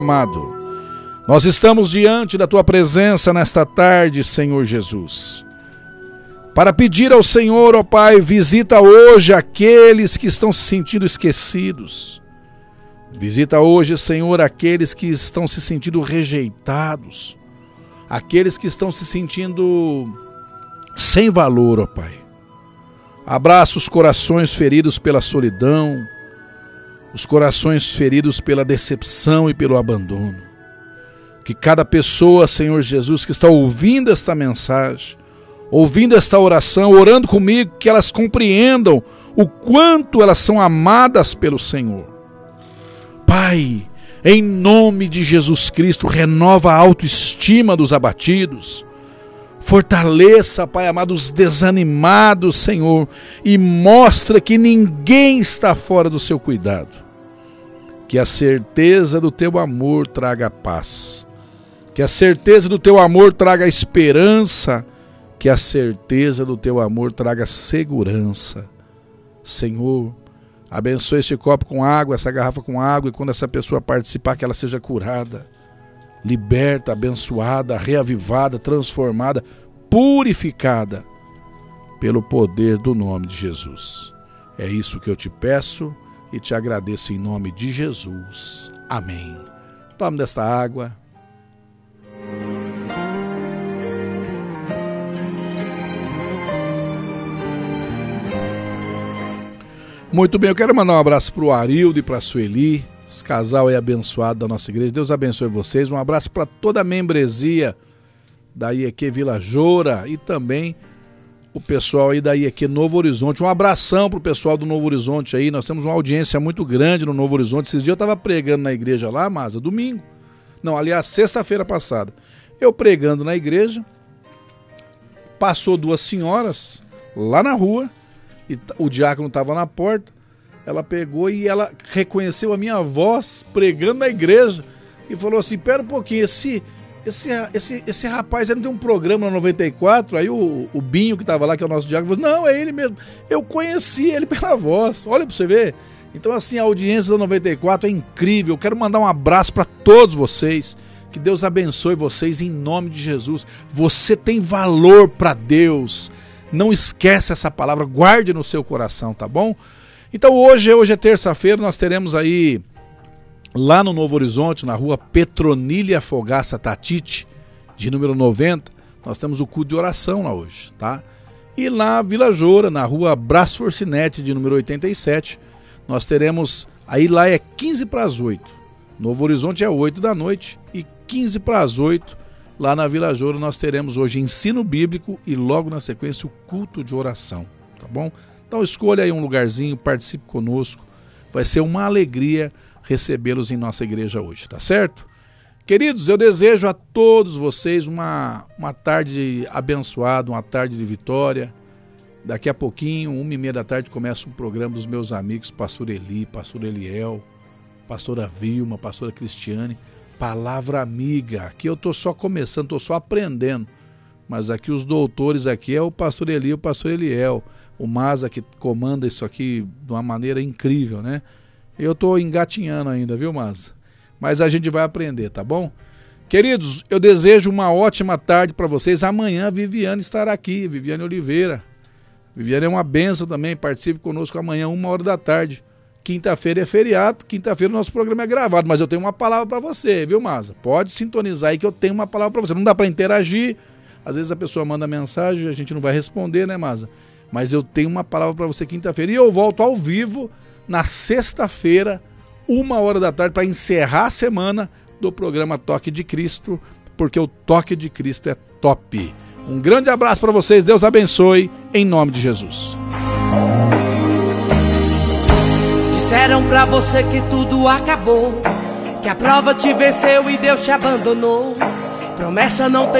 Amado, nós estamos diante da Tua presença nesta tarde, Senhor Jesus, para pedir ao Senhor, ó Pai, visita hoje aqueles que estão se sentindo esquecidos. Visita hoje, Senhor, aqueles que estão se sentindo rejeitados, aqueles que estão se sentindo sem valor, ó Pai. Abraça os corações feridos pela solidão, os corações feridos pela decepção e pelo abandono. Que cada pessoa, Senhor Jesus, que está ouvindo esta mensagem, ouvindo esta oração, orando comigo, que elas compreendam o quanto elas são amadas pelo Senhor. Pai, em nome de Jesus Cristo, renova a autoestima dos abatidos. Fortaleça, Pai amado, os desanimados, Senhor, e mostra que ninguém está fora do seu cuidado. Que a certeza do Teu amor traga paz. Que a certeza do Teu amor traga esperança. Que a certeza do Teu amor traga segurança. Senhor, abençoe este copo com água, essa garrafa com água, e quando essa pessoa participar, que ela seja curada, liberta, abençoada, reavivada, transformada, purificada pelo poder do nome de Jesus. É isso que eu te peço e te agradeço em nome de Jesus. Amém. Tome desta água. Muito bem, eu quero mandar um abraço para o Arildo e para a Sueli. Esse casal é abençoado da nossa igreja. Deus abençoe vocês. Um abraço para toda a membresia da IEQ Vila Joura e também o pessoal aí da IEQ Novo Horizonte. Um abração para o pessoal do Novo Horizonte aí. Nós temos uma audiência muito grande no Novo Horizonte. Esses dias eu estava pregando na igreja lá, mas domingo. Não, aliás, sexta-feira passada. Eu pregando na igreja, passou duas senhoras lá na rua, e o diácono estava na porta. Ela pegou e ela reconheceu a minha voz pregando na igreja e falou assim: pera um pouquinho, esse rapaz, ele não tem um programa na 94? Aí o Binho que estava lá, que é o nosso diácono, falou: não, é ele mesmo, eu conheci ele pela voz, olha para você ver. Então assim, a audiência da 94 é incrível. Eu quero mandar um abraço para todos vocês, que Deus abençoe vocês em nome de Jesus. Você tem valor para Deus, não esquece essa palavra, guarde no seu coração, tá bom? Então hoje é terça-feira, nós teremos aí, lá no Novo Horizonte, na rua Petronília Fogaça Tatite, de número 90, nós temos o culto de oração lá hoje, tá? E lá Vila Joura, na rua Brás Forcinete, de número 87, nós teremos, aí lá é 15 para as 8, Novo Horizonte é 8 da noite, e 15 para as 8, lá na Vila Joura nós teremos hoje ensino bíblico e logo na sequência o culto de oração, tá bom? Então escolha aí um lugarzinho, participe conosco. Vai ser uma alegria recebê-los em nossa igreja hoje, tá certo? Queridos, eu desejo a todos vocês uma tarde abençoada, uma tarde de vitória. Daqui a pouquinho, 1h30 da tarde, começa um programa dos meus amigos, pastor Eli, pastor Eliel, pastora Vilma, pastora Cristiane. Palavra amiga. Aqui eu estou só começando, estou só aprendendo. Mas aqui os doutores aqui é o pastor Eli e o pastor Eliel. O Maza que comanda isso aqui de uma maneira incrível, né? Eu estou engatinhando ainda, viu, Maza? Mas a gente vai aprender, tá bom? Queridos, eu desejo uma ótima tarde para vocês. Amanhã a Viviane estará aqui, Viviane Oliveira. Viviane é uma bênção também, participe conosco amanhã, 1h da tarde. Quinta-feira é feriado, quinta-feira o nosso programa é gravado, mas eu tenho uma palavra para você, viu, Maza? Pode sintonizar aí que eu tenho uma palavra para você. Não dá para interagir, às vezes a pessoa manda mensagem, a gente não vai responder, né, Maza? Mas eu tenho uma palavra para você quinta-feira. E eu volto ao vivo na sexta-feira, 1h da tarde, para encerrar a semana do programa Toque de Cristo, porque o Toque de Cristo é top. Um grande abraço para vocês, Deus abençoe, em nome de Jesus. Disseram pra você que tudo acabou, que a prova te venceu e Deus te abandonou. Promessa não tem